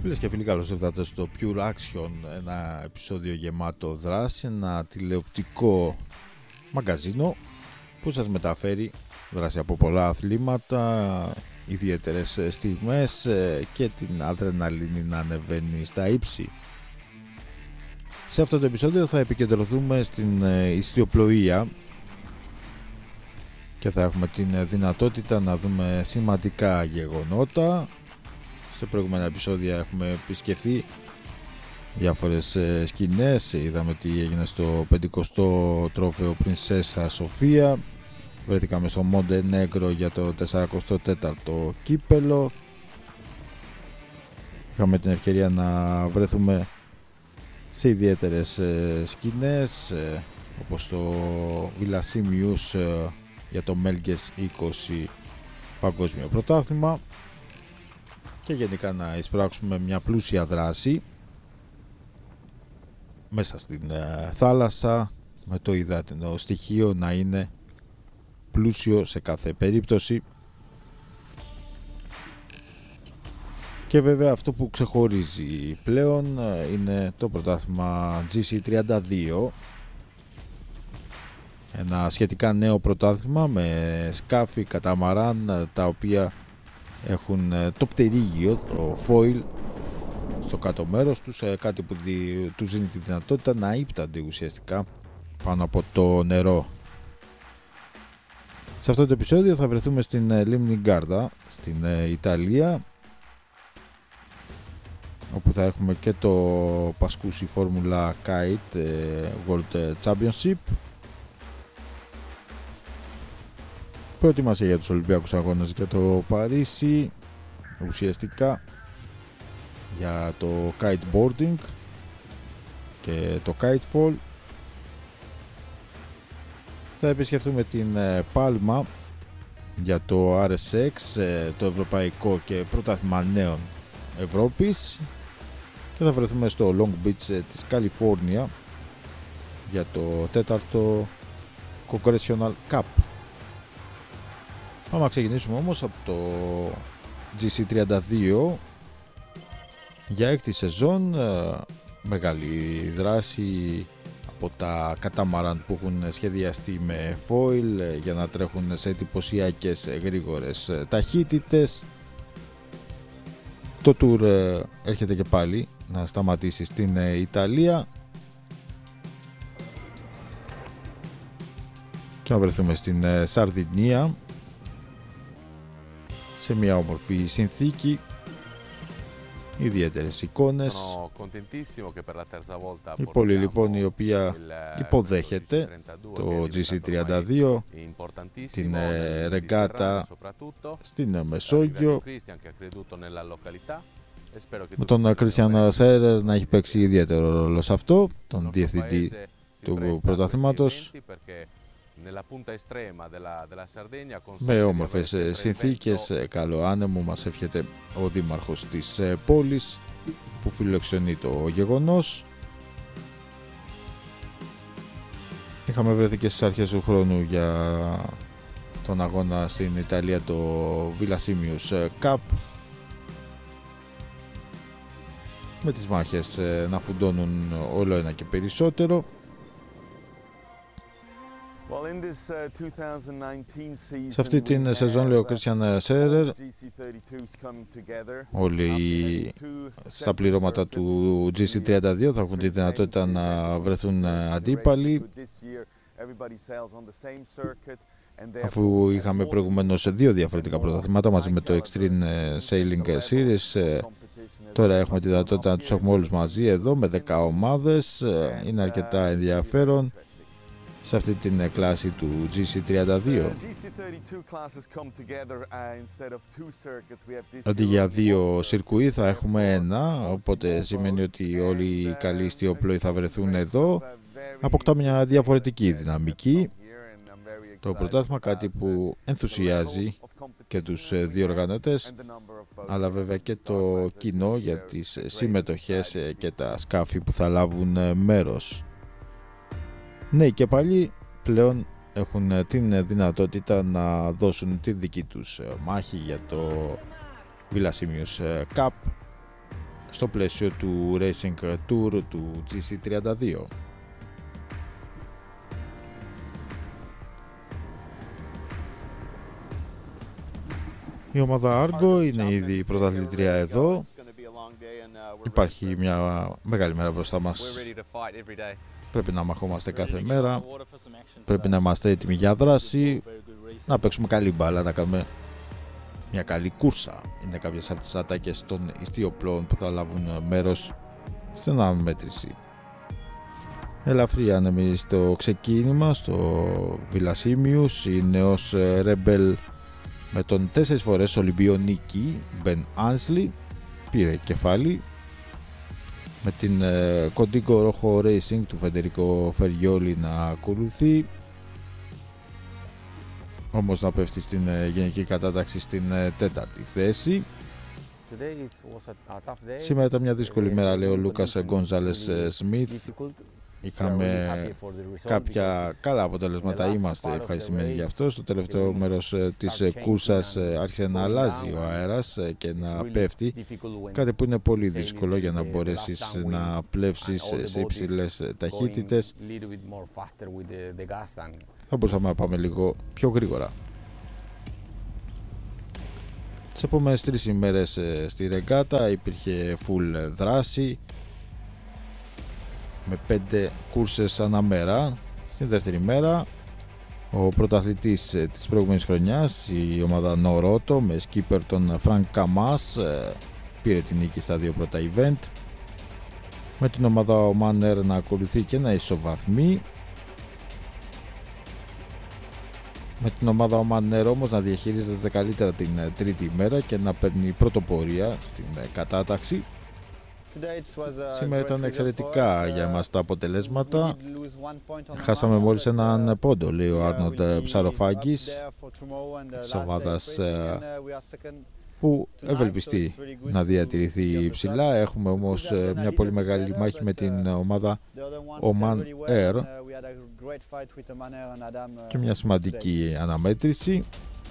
Φίλες και φίλοι, καλώς ήρθατε στο Pure Action, ένα επεισόδιο γεμάτο δράση, ένα τηλεοπτικό μαγκαζίνο που σας μεταφέρει δράση από πολλά αθλήματα, ιδιαίτερες στιγμές και την αδρεναλίνη να ανεβαίνει στα ύψη. Σε αυτό το επεισόδιο θα επικεντρωθούμε στην ιστιοπλοεία και θα έχουμε την δυνατότητα να δούμε σημαντικά γεγονότα. Σε προηγούμενα επεισόδια έχουμε επισκεφθεί διάφορες σκηνές. Είδαμε τι έγινε στο 50ο τρόφαιο Πρινσέσα Σοφία. Βρεθήκαμε στο Μοντενέγκρο για το 44ο κύπελο. Είχαμε την ευκαιρία να βρεθούμε σε ιδιαίτερες σκηνές, όπως το Βιλασίμιους για το Μέλγκες 20 παγκόσμιο πρωτάθλημα, και γενικά να εισπράξουμε μια πλούσια δράση μέσα στην θάλασσα, με το υδάτινο στοιχείο να είναι πλούσιο σε κάθε περίπτωση. Και βέβαια αυτό που ξεχωρίζει πλέον είναι το πρωτάθλημα GC32, ένα σχετικά νέο πρωτάθλημα με σκάφη καταμαράν τα οποία έχουν το πτερίγιο, το foil στο κάτω μέρος τους, κάτι που τους δίνει τη δυνατότητα να ύπτανται ουσιαστικά πάνω από το νερό. Σε αυτό το επεισόδιο θα βρεθούμε στην λίμνη Γκάρδα στην Ιταλία, όπου θα έχουμε και το Πασκούσι Formula Kite World Championship, προετοιμασία για τους Ολυμπιακούς Αγώνες για το Παρίσι, ουσιαστικά για το kiteboarding και το kitefall. Θα επισκεφτούμε την Πάλμα για το RSX, το Ευρωπαϊκό και Πρωτάθλημα Νέων Ευρώπης, και θα βρεθούμε στο Long Beach της Καλιφόρνια για το 4ο Congressional Cup. Πάμε να ξεκινήσουμε όμως από το GC32 για έκτη σεζόν. Μεγάλη δράση από τα κατάμαραν που έχουν σχεδιαστεί με foil για να τρέχουν σε εντυπωσιακές γρήγορες ταχύτητες. Το tour έρχεται και πάλι να σταματήσει στην Ιταλία και να βρεθούμε στην Σαρδινία σε μια όμορφη συνθήκη, ιδιαίτερες εικόνες. Η πόλη λοιπόν η οποία υποδέχεται το GC32, την ρεγκάτα στην Μεσόγειο, με τον Κρίστιαν Σέρερ να έχει παίξει ιδιαίτερο ρόλο σε αυτό, τον διευθυντή του πρωταθλήματος, με όμορφες συνθήκες, καλό άνεμο. Μας εύχεται ο δήμαρχος της πόλης που φιλοξενεί το γεγονός. Είχαμε βρεθεί και στις αρχές του χρόνου για τον αγώνα στην Ιταλία, το Βιλασίμιους Cup, με τις μάχες να φουντώνουν όλο ένα και περισσότερο. Σε αυτή την σεζόν, λέει ο Κρίστιαν Σέρερ, όλοι στα πληρώματα του GC32 θα έχουν τη δυνατότητα να βρεθούν αντίπαλοι, αφού είχαμε προηγουμένως δύο διαφορετικά πρωταθλήματα μαζί με το Extreme Sailing Series. Τώρα έχουμε τη δυνατότητα να τους έχουμε όλους μαζί εδώ με 10 ομάδες. Είναι αρκετά ενδιαφέρον σε αυτή την κλάση του GC32. Αντί για δύο σιρκουί θα έχουμε ένα, οπότε σημαίνει ότι όλοι οι καλοί ιστιοπλοοί θα βρεθούν εδώ. Αποκτά μια διαφορετική δυναμική το πρωτάθλημα, κάτι που ενθουσιάζει και τους διοργανωτές, αλλά βέβαια και το κοινό για τις συμμετοχές και τα σκάφη που θα λάβουν μέρος. Ναι, και πάλι πλέον έχουν την δυνατότητα να δώσουν τη δική τους μάχη για το Βιλασίμιους Cup στο πλαίσιο του Racing Tour του GC32. Η ομάδα Argo είναι ήδη πρωταθλήτρια εδώ. Υπάρχει μια μεγάλη μέρα μπροστά μας. Πρέπει να μαχόμαστε κάθε μέρα. Πρέπει να είμαστε έτοιμοι για δράση. Να παίξουμε καλή μπάλα, να κάνουμε μια καλή κούρσα. Είναι κάποιες από τις ατάκες των ιστιοπλών που θα λάβουν μέρος στην αναμέτρηση. Ελαφρύ άνεμη στο ξεκίνημα, στο Βιλασίμιους. Η νέος Rebel με τον 4 φορές Ολυμπίο νίκη Μπεν Άνσλι πήρε κεφάλι, με την Κοντίκο Ρόχο Racing του Φεντερίκο Φεριόλι να ακολουθεί, όμως να πέφτει στην γενική κατάταξη στην 4η θέση. Σήμερα ήταν μια δύσκολη μέρα, λέει ο Λούκας Γκονζάλες Σμιθ. Είχαμε κάποια καλά αποτελέσματα, είμαστε ευχαριστημένοι γι' αυτό. Στο τελευταίο μέρος της κούρσας άρχισε να αλλάζει ο αέρας και να πέφτει, κάτι που είναι πολύ δύσκολο για να μπορέσεις να πλεύσεις σε υψηλές ταχύτητες. Θα μπορούσαμε να πάμε λίγο πιο γρήγορα. Τις επόμενες 3 ημέρες στη ρεγκάτα υπήρχε full δράση, με 5 κούρσες ανά μέρα. Στην δεύτερη μέρα ο πρωταθλητής της προηγούμενης χρονιάς, η ομάδα Νορότο με skipper τον Φρανκ Καμάς, πήρε την νίκη στα 2 πρώτα event, με την ομάδα Oman να ακολουθεί και να ισοβαθμεί, με την ομάδα Oman όμως να διαχειρίζεται καλύτερα την τρίτη ημέρα και να παίρνει πρωτοπορία στην κατάταξη. Σήμερα ήταν εξαιρετικά για εμάς τα αποτελέσματα. Χάσαμε μόλις έναν πόντο, λέει ο Άρνοντ Ψαροφάκης, της ομάδας που ευελπιστεί να διατηρηθεί ψηλά. Έχουμε όμως μια πολύ μεγάλη μάχη με την ομάδα Oman Air και μια σημαντική αναμέτρηση.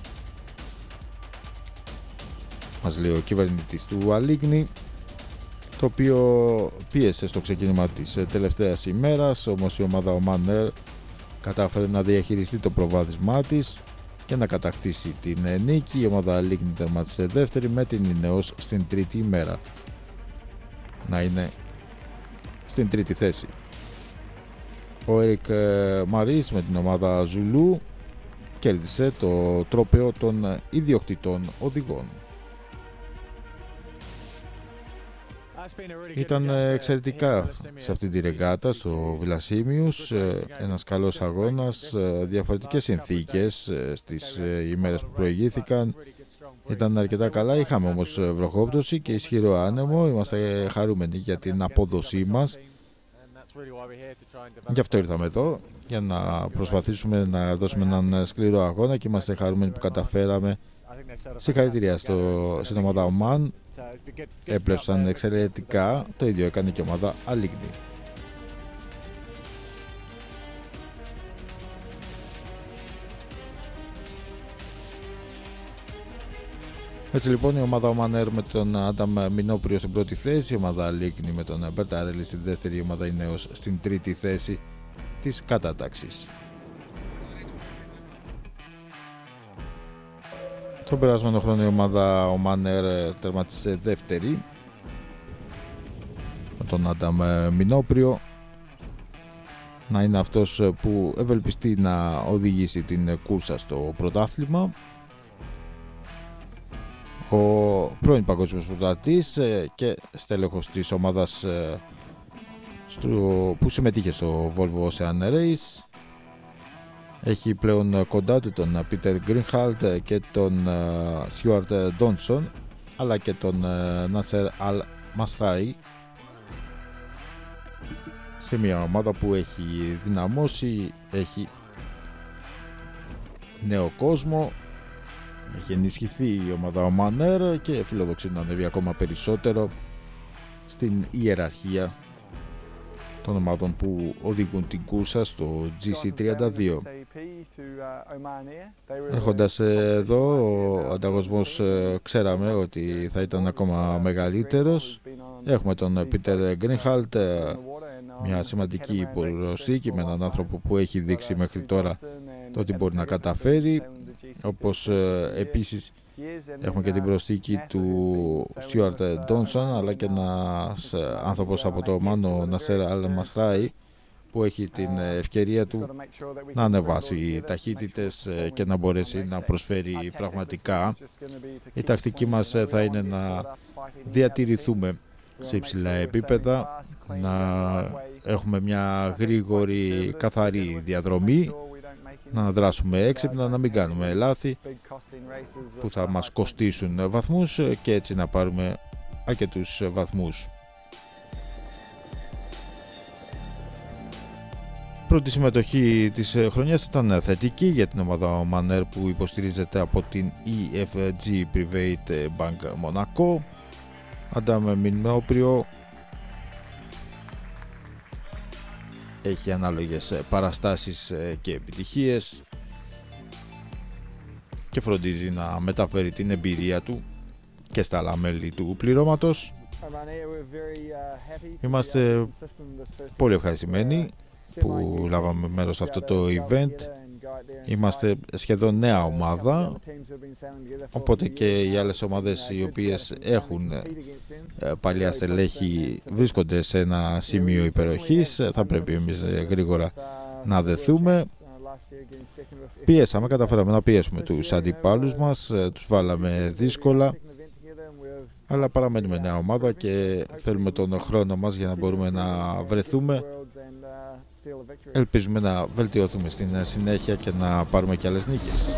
Μας λέει ο κυβερνήτης του Αλίγνη, το οποίο πίεσε στο ξεκίνημα της τελευταίας ημέρας, όμως η ομάδα Oman Air κατάφερε να διαχειριστεί το προβάδισμά της και να κατακτήσει την νίκη. Η ομάδα Αλίγνη τερμάτισε δεύτερη, με την Ινεός στην τρίτη ημέρα να είναι στην τρίτη θέση. Ο Έρικ Μαρίς με την ομάδα Ζουλού κέρδισε το τρόπαιο των ιδιοκτητών οδηγών. Ήταν εξαιρετικά σε αυτή τη ρεγκάτα στο Βιλασίμιους, ένας καλός αγώνας, διαφορετικές συνθήκες στις ημέρες που προηγήθηκαν. Ήταν αρκετά καλά, είχαμε όμως βροχόπτωση και ισχυρό άνεμο. Είμαστε χαρούμενοι για την απόδοσή μας. Γι' αυτό ήρθαμε εδώ, για να προσπαθήσουμε να δώσουμε έναν σκληρό αγώνα και είμαστε χαρούμενοι που καταφέραμε. Συγχαρητήρια στην ομάδα Oman, έπλευσαν εξαιρετικά, το ίδιο έκανε και η ομάδα Αλίγνη. Έτσι λοιπόν η ομάδα Oman Air με τον Άνταμ Μινόπριο στην πρώτη θέση, η ομάδα Αλίγνη με τον Μπερταρέλη στην δεύτερη, η ομάδα Ινέος στην τρίτη θέση της κατάταξης. Τον περασμένο χρόνο η ομάδα Oman Air τερματίσε δεύτερη με τον Άνταμ Μινόπριο να είναι αυτός που ευελπιστεί να οδηγήσει την κούρσα στο πρωτάθλημα. Ο πρώην παγκόσμιος πρωταθλητής και στέλεχος της ομάδας που συμμετείχε στο Volvo Ocean Race έχει πλέον κοντά του τον Πίτερ Γκρίνχαλτ και τον Στιούαρτ Ντόνσον, αλλά και τον Νάσερ Αλ Μαστράι, σε μια ομάδα που έχει δυναμώσει, έχει νέο κόσμο, έχει ενισχυθεί η ομάδα Oman Air και φιλοδοξεί να ανέβει ακόμα περισσότερο στην ιεραρχία των ομάδων που οδηγούν την κούρσα στο GC32. Έρχοντας εδώ, ο ανταγωνισμός ξέραμε ότι θα ήταν ακόμα μεγαλύτερος. Έχουμε τον Πίτερ Γκρίνχαλτ, μια σημαντική προσθήκη με έναν άνθρωπο που έχει δείξει μέχρι τώρα το ότι μπορεί να καταφέρει, όπως επίσης έχουμε και την προσθήκη του Στιούαρτ Ντόνσον, αλλά και ένας άνθρωπος από το Μάνο Νασέρ Αλ Μασράι, που έχει την ευκαιρία του να ανεβάσει ταχύτητες και να μπορέσει να προσφέρει πραγματικά. Η τακτική μας θα είναι να διατηρηθούμε σε υψηλά επίπεδα, να έχουμε μια γρήγορη, καθαρή διαδρομή, να δράσουμε έξυπνα, να μην κάνουμε λάθη που θα μας κοστίσουν βαθμούς και έτσι να πάρουμε αρκετούς βαθμούς. Πρώτη συμμετοχή της χρονιάς ήταν θετική για την ομάδα Manner, που υποστηρίζεται από την EFG Private Bank Monaco. Αντάμε Μινόπριο έχει ανάλογες παραστάσεις και επιτυχίες και φροντίζει να μεταφέρει την εμπειρία του και στα άλλα μέλη του πληρώματος. Είμαστε πολύ ευχαριστημένοι που λάβαμε μέρος σε αυτό το event. Είμαστε σχεδόν νέα ομάδα, οπότε και οι άλλες ομάδες οι οποίες έχουν παλιά στελέχη βρίσκονται σε ένα σημείο υπεροχής. Θα πρέπει εμείς γρήγορα να δεθούμε. Καταφέραμε να πιέσουμε τους αντιπάλους μας, τους βάλαμε δύσκολα, αλλά παραμένουμε νέα ομάδα και θέλουμε τον χρόνο μας για να μπορούμε να βρεθούμε. Ελπίζουμε να βελτιωθούμε στην συνέχεια και να πάρουμε και άλλες νίκες.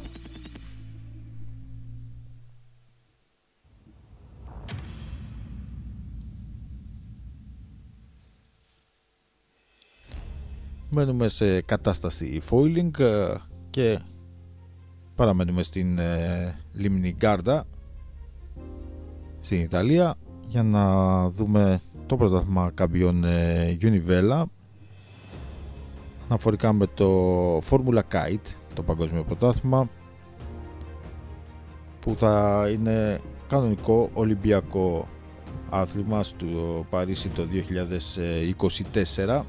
Μένουμε σε κατάσταση foiling και παραμένουμε στην λίμνη Γκάρντα στην Ιταλία για να δούμε το πρωτάθλημα Καμπιόν Γιουνιβέλα αναφορικά με το Formula Kite, το παγκόσμιο πρωτάθλημα, που θα είναι κανονικό ολυμπιακό άθλημα στο Παρίσι το 2024.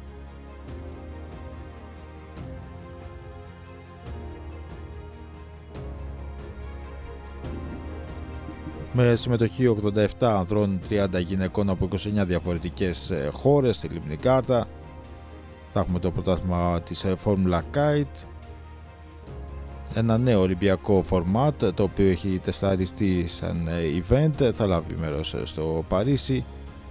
Με συμμετοχή 87 ανδρών, 30 γυναικών από 29 διαφορετικές χώρες στη λίμνη Γκάρντα. Θα έχουμε το πρωτάθλημα της Formula Kite, ένα νέο ολυμπιακό format το οποίο έχει τεσταριστεί σαν event, θα λάβει μέρος στο Παρίσι.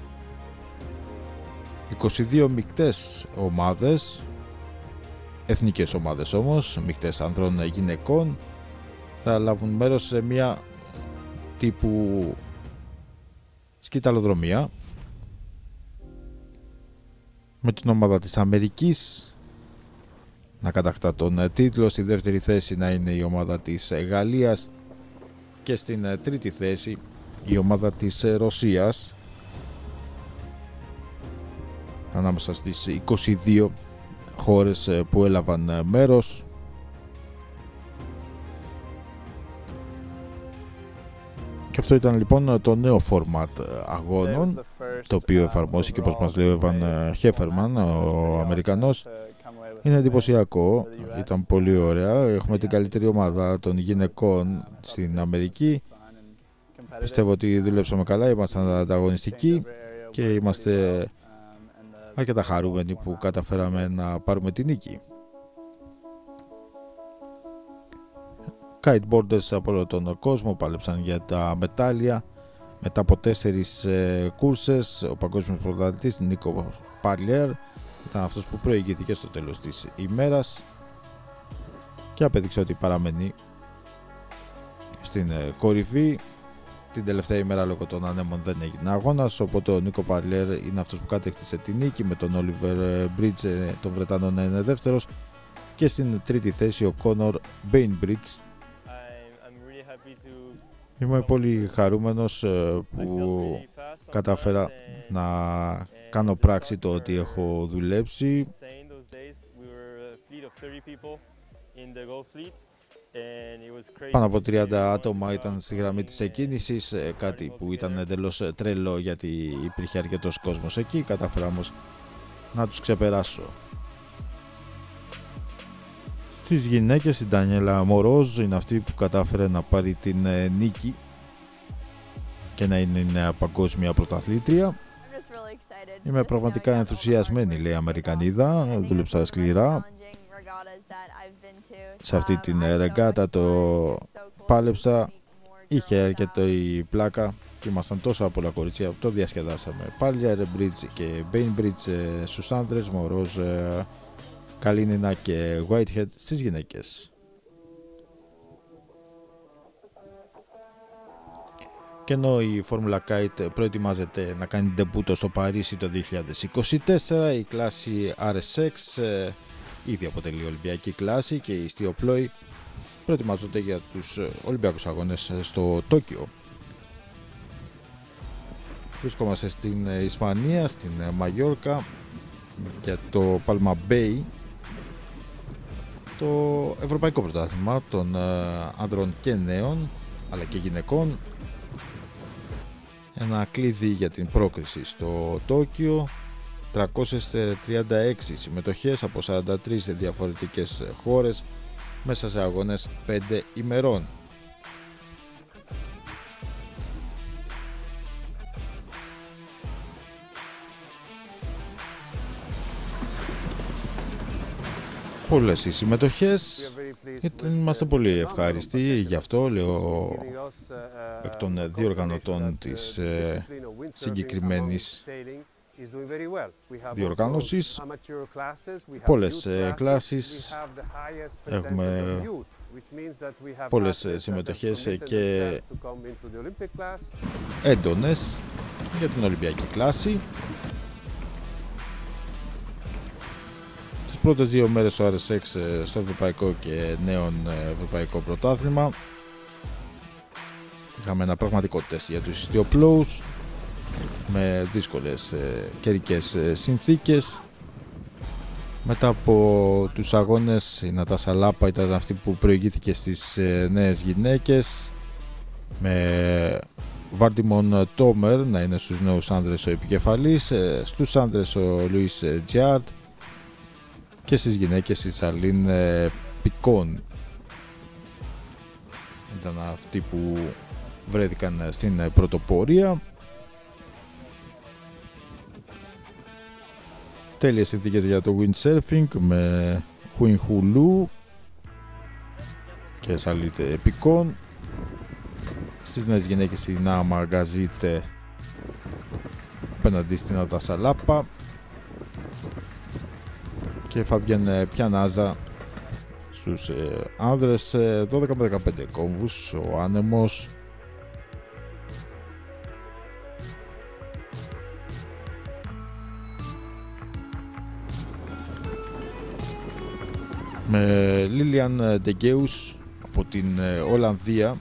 22 μεικτές ομάδες, εθνικές ομάδες όμως, μεικτές ανδρών γυναικών, θα λάβουν μέρος σε μια τύπου σκηταλοδρομία, με την ομάδα της Αμερικής να κατακτά τον τίτλο, στη δεύτερη θέση να είναι η ομάδα της Γαλλίας και στην τρίτη θέση η ομάδα της Ρωσίας, ανάμεσα στις 22 χώρες που έλαβαν μέρος. Και αυτό ήταν λοιπόν το νέο format αγώνων, το οποίο εφαρμόσει και όπως μας λέει ο Evan Hefferman, ο Αμερικανός. Είναι εντυπωσιακό, ήταν πολύ ωραία. Έχουμε την καλύτερη ομάδα των γυναικών στην Αμερική. Πιστεύω ότι δουλέψαμε καλά, ήμασταν ανταγωνιστικοί και είμαστε αρκετά χαρούμενοι που καταφέραμε να πάρουμε την νίκη. Kiteboarders από όλο τον κόσμο πάλεψαν για τα μετάλλια μετά από 4 κούρσες. Ο παγκόσμιος πρωταθλητής Νίκο Παρλιέρ ήταν αυτός που προηγήθηκε στο τέλος της ημέρας και απέδειξε ότι παραμένει στην κορυφή. Την τελευταία ημέρα λόγω των ανέμων δεν έγινε αγώνας, οπότε ο Νίκο Παρλιέρ είναι αυτός που κατέκτησε τη νίκη, με τον Oliver Bridge τον Βρετανό να είναι δεύτερος και στην τρίτη θέση ο Connor Bainbridge. Είμαι πολύ χαρούμενος που κατάφερα να κάνω πράξη το ότι έχω δουλέψει. Πάνω από 30 άτομα ήταν στη γραμμή της εκκίνησης, κάτι που ήταν εντελώς τρελό γιατί υπήρχε αρκετός κόσμος εκεί. Κατάφερα όμως να τους ξεπεράσω. Στις γυναίκες η Ντανιέλα Μορόζ είναι αυτή που κατάφερε να πάρει την νίκη και να είναι η νέα παγκόσμια πρωταθλήτρια. Είμαι πραγματικά ενθουσιασμένη, λέει η Αμερικανίδα. Δούλεψα σκληρά σε αυτή την ρεγκάτα, το πάλεψα, είχε αρκετό η πλάκα και ήμασταν τόσα πολλά κορίτσια που το διασκεδάσαμε. Πάλι Μπρίτζ και Μπέινμπριτζ στους άντρες, Μορόζ, Καλίνινα και Whitehead στις γυναίκες. Και ενώ η Φόρμουλα Kite προετοιμάζεται να κάνει ντεμπούτο στο Παρίσι το 2024, η κλάση RSX ήδη αποτελεί Ολυμπιακή κλάση και οι ιστιοπλόοι προετοιμάζονται για τους Ολυμπιακούς Αγώνες στο Τόκιο. Βρισκόμαστε στην Ισπανία, στην Μαγιόρκα, για το Palma Bay, το Ευρωπαϊκό Πρωτάθλημα των άνδρων και νέων αλλά και γυναικών. Ένα κλειδί για την πρόκριση στο Τόκιο. 336 συμμετοχές από 43 διαφορετικές χώρες μέσα σε αγώνες 5 ημερών. Πολλές οι συμμετοχές, είμαστε πολύ ευχάριστοι γι' αυτό, λέω εκ των διοργανωτών της συγκεκριμένης διοργάνωσης. Πολλές κλάσεις, έχουμε πολλές συμμετοχές και έντονες για την Ολυμπιακή κλάση. Τις πρώτες 2 μέρες στο RSX, στο Ευρωπαϊκό και Νέων Ευρωπαϊκό Πρωτάθλημα, είχαμε ένα πραγματικό τεστ για τους ιστιοπλόους με δύσκολες καιρικές συνθήκες. Μετά από τους αγώνες η Νατάσα Λάπα ήταν αυτή που προηγήθηκε στις νέες γυναίκες, με Βάρτιμον Τόμερ να είναι στους νέους άνδρες ο επικεφαλής, στους άνδρες ο Λουίς Τζιάρτ και στις γυναίκες η Σαρλίν Πικόν ήταν αυτοί που βρέθηκαν στην πρωτοπορία. Τέλειες συνθήκες για το windsurfing με Χουιν Χουλού και Σαλίτ Πικόν. Στις νέες γυναίκες η Νάμα Γκαζίτε απέναντι στην Νατάσα Λάπα και Φαμπιέν Πιανάζα στους άνδρες. 12 με 15 κόμβους ο άνεμος. Με Λίλιαν Ντεγκέους από την Ολλανδία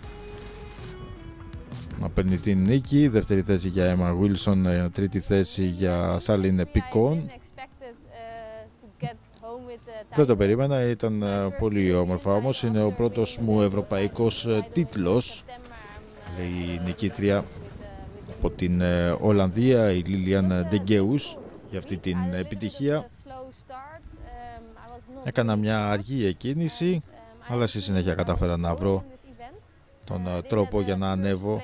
να παίρνει την νίκη, δεύτερη θέση για Έμα Βίλσον, τρίτη θέση για Σάλιν Πικόν. Δεν το περίμενα, ήταν πολύ όμορφα όμως, είναι ο πρώτος μου ευρωπαϊκός τίτλος, λέει η νικήτρια από την Ολλανδία, η Λίλιαν Ντεγκέους, για αυτή την επιτυχία. Έκανα μια αργή εκκίνηση, αλλά στη συνέχεια κατάφερα να βρω τον τρόπο για να ανέβω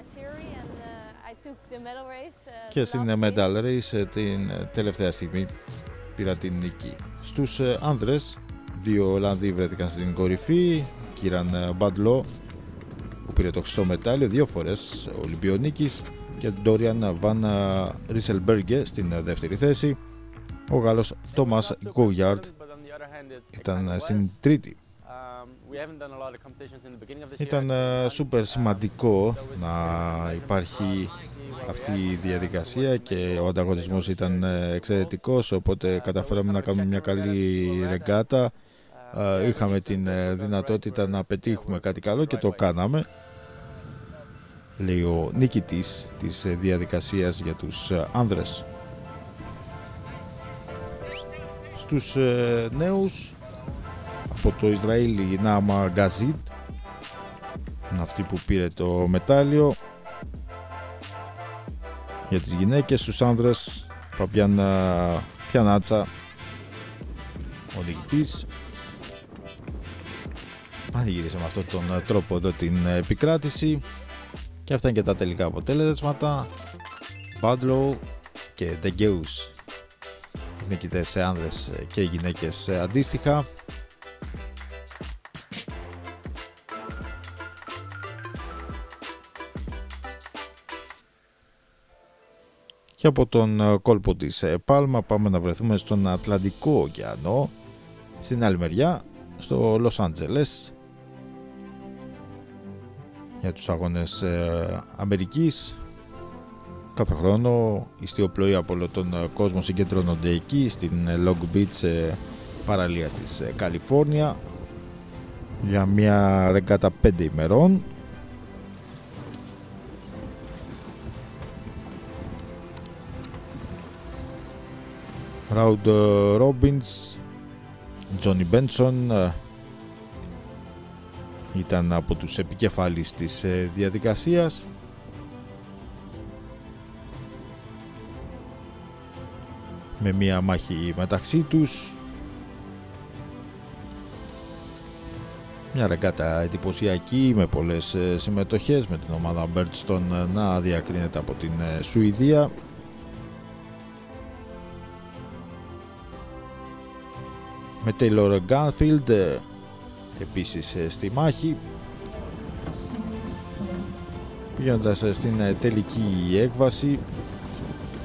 και στην medal race την τελευταία στιγμή πήρα την νίκη. Στους άνδρες, 2 Ολλανδοί βρέθηκαν στην κορυφή, Κίραν Μπαντλό που πήρε το χρυσό μετάλλιο 2 φορές Ολυμπιονίκης και Ντόριαν Βαν Ρίσελμπεργκε στην δεύτερη θέση. Ο Γάλλος Τόμας Γκόγιαρντ ήταν στην τρίτη. Ήταν σούπερ σημαντικό να υπάρχει αυτή η διαδικασία και ο ανταγωνισμός ήταν εξαιρετικός, οπότε καταφέραμε να κάνουμε μια καλή ρεγκάτα. Είχαμε την δυνατότητα να πετύχουμε κάτι καλό και το κάναμε, λέει ο νικητής της διαδικασίας για τους άνδρες. Στους νέους, Από το Ισραήλ η Νάμα Γκαζίτ, είναι αυτή που πήρε το μετάλλιο. Για τις γυναίκες, στους άνδρες, Παπιάνα Πιανάτσα, ο νικητής. Πανηγύρισε με αυτόν τον τρόπο εδώ την επικράτηση. Και αυτά είναι και τα τελικά αποτέλεσματα. Badlow και Degeus, νικητές σε άνδρες και γυναίκες αντίστοιχα. Και από τον κόλπο της Πάλμα πάμε να βρεθούμε στον Ατλαντικό ωκεανό, στην άλλη μεριά, στο Λος Άντζελες, για τους αγώνες Αμερικής. Κάθε χρόνο οι ιστιοπλοοί από όλο τον κόσμο συγκεντρώνονται εκεί, στην Long Beach, παραλία της Καλιφόρνια, για μια ρεγκάτα 5 ημερών. Ράουντ Ρόμπινς, Τζόνι Μπένσον ήταν από τους επικεφαλείς της διαδικασίας. Με μία μάχη μεταξύ τους, μια ρεγκάτα εντυπωσιακή με πολλές συμμετοχές, με την ομάδα Birdstone να διακρίνεται από την Σουηδία. Με Taylor Gunfield επίσης στη μάχη, πηγαίνοντας στην τελική έκβαση